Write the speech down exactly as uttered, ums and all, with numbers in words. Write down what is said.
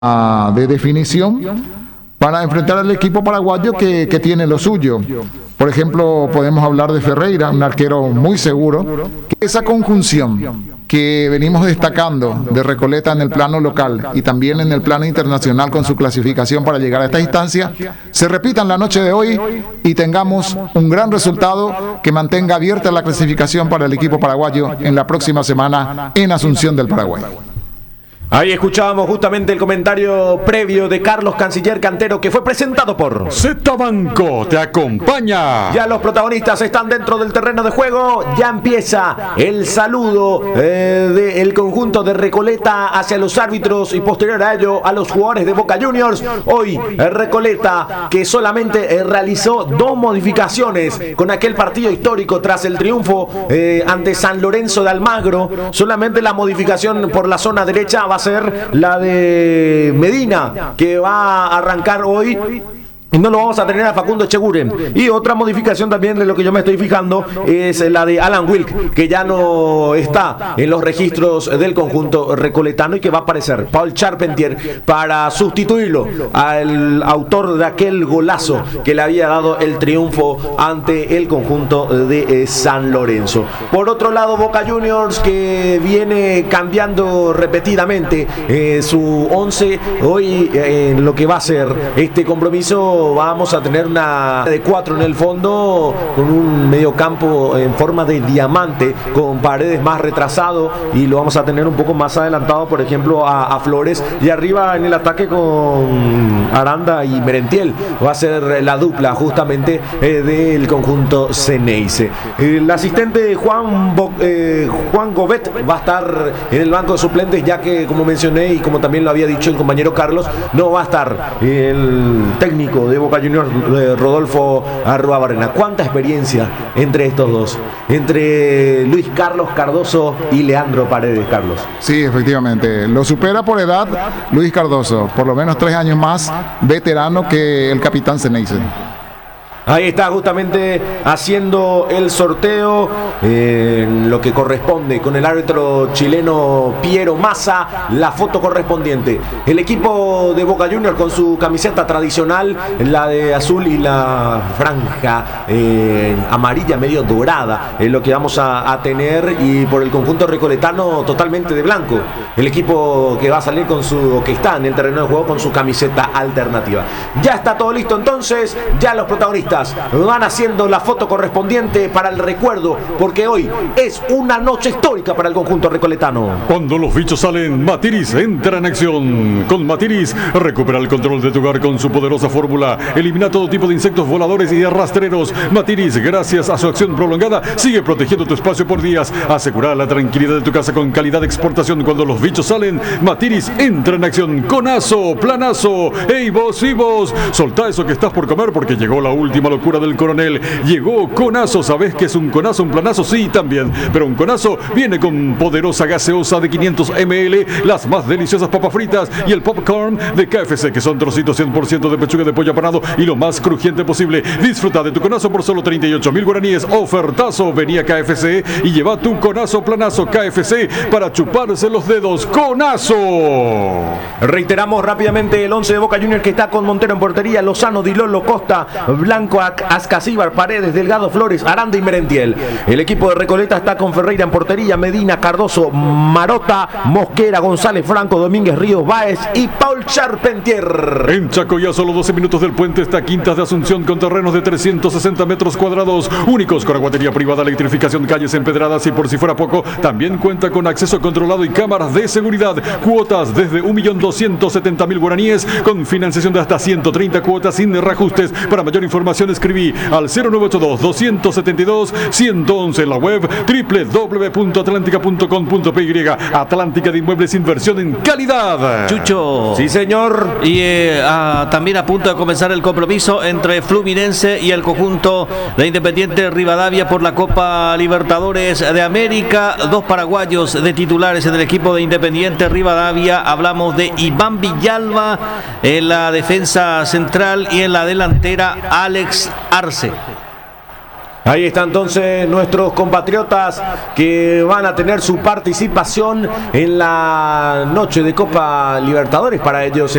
uh, de definición para enfrentar al equipo paraguayo que, que tiene lo suyo. Por ejemplo, podemos hablar de Ferreira, un arquero muy seguro. Esa conjunción que venimos destacando de Recoleta en el plano local y también en el plano internacional con su clasificación para llegar a esta instancia, se repita en la noche de hoy y tengamos un gran resultado que mantenga abierta la clasificación para el equipo paraguayo en la próxima semana en Asunción del Paraguay. Ahí escuchábamos justamente el comentario previo de Carlos Canciller Cantero, que fue presentado por Z Banco, te acompaña. Ya los protagonistas están dentro del terreno de juego. Ya empieza el saludo eh, del conjunto de Recoleta hacia los árbitros y posterior a ello a los jugadores de Boca Juniors. Hoy eh, Recoleta, que solamente eh, realizó dos modificaciones con aquel partido histórico tras el triunfo eh, ante San Lorenzo de Almagro. Solamente la modificación por la zona derecha va a ser la de Medina, que va a arrancar hoy. Y no lo vamos a tener a Facundo Echeguren. Y otra modificación también de lo que yo me estoy fijando es la de Alan Wilk, que ya no está en los registros del conjunto recoletano y que va a aparecer Paul Charpentier para sustituirlo al autor de aquel golazo que le había dado el triunfo ante el conjunto de San Lorenzo. Por otro lado, Boca Juniors, que viene cambiando repetidamente eh, su once. Hoy en eh, lo que va a ser este compromiso, vamos a tener una de cuatro en el fondo, con un mediocampo en forma de diamante, con Paredes más retrasado, y lo vamos a tener un poco más adelantado, por ejemplo, a, a Flores, y arriba en el ataque con Aranda y Merentiel. Va a ser la dupla justamente eh, del conjunto Ceneice. El asistente Juan, Bo, eh, Juan Gobet va a estar en el banco de suplentes, ya que, como mencioné y como también lo había dicho el compañero Carlos, no va a estar el técnico de Boca Juniors, Rodolfo Arruabarrena. ¿Cuánta experiencia entre estos dos? Entre Luis Carlos Cardoso y Leandro Paredes, Carlos. Sí, efectivamente. Lo supera por edad Luis Cardoso, por lo menos tres años más veterano que el capitán Ceneice. Ahí está justamente haciendo el sorteo eh, en lo que corresponde con el árbitro chileno Piero Massa, la foto correspondiente. El equipo de Boca Juniors con su camiseta tradicional, la de azul y la franja eh, amarilla medio dorada, es lo que vamos a, a tener, y por el conjunto recoletano totalmente de blanco. El equipo que va a salir con su, que está en el terreno de juego con su camiseta alternativa. Ya está todo listo entonces, ya los protagonistas van haciendo la foto correspondiente para el recuerdo, porque hoy es una noche histórica para el conjunto recoletano. Cuando los bichos salen, Matiris entra en acción. Con Matiris, recupera el control de tu hogar con su poderosa fórmula. Elimina todo tipo de insectos voladores y de rastreros. Matiris, gracias a su acción prolongada, sigue protegiendo tu espacio por días. Asegura la tranquilidad de tu casa con calidad de exportación. Cuando los bichos salen, Matiris entra en acción. Conazo, planazo. ¡Ey, vos y vos! Soltá eso que estás por comer, porque llegó la última locura del coronel. Llegó Conazo. ¿Sabes qué es un conazo? Un planazo, sí, también. Pero un conazo viene con poderosa gaseosa de quinientos mililitros, las más deliciosas papas fritas y el popcorn de K F C, que son trocitos cien por ciento de pechuga de pollo apanado y lo más crujiente posible. Disfruta de tu conazo por solo treinta y ocho mil guaraníes. Ofertazo. Venía K F C y lleva tu conazo planazo K F C para chuparse los dedos. ¡Conazo! Reiteramos rápidamente el once de Boca Juniors, que está con Montero en portería, Lozano, Dilolo, Costa, Blanco, Ascasíbar, Paredes, Delgado, Flores, Aranda y Merentiel. El equipo de Recoleta está con Ferreira en portería, Medina, Cardoso, Marota, Mosquera, González, Franco, Domínguez, Ríos, Báez y Paul Charpentier. En Chaco, ya solo doce minutos del puente, está Quintas de Asunción, con terrenos de trescientos sesenta metros cuadrados, únicos con aguatería privada, electrificación, calles empedradas, y por si fuera poco, también cuenta con acceso controlado y cámaras de seguridad. Cuotas desde un millón doscientos setenta mil guaraníes, con financiación de hasta ciento treinta cuotas sin reajustes. Para mayor información escribí al cero nueve ocho dos, dos siete dos, uno uno uno, en la web doble u doble u doble u punto atlántica punto com punto pe ye. Atlántica de Inmuebles, inversión en calidad. Chucho. Sí, señor. Y eh, ah, también a punto de comenzar el compromiso entre Fluminense y el conjunto de Independiente Rivadavia por la Copa Libertadores de América. Dos paraguayos de titulares en el equipo de Independiente Rivadavia. Hablamos de Iván Villalba en la defensa central y en la delantera Alex Arce. Ahí está entonces nuestros compatriotas que van a tener su participación en la noche de Copa Libertadores para ellos.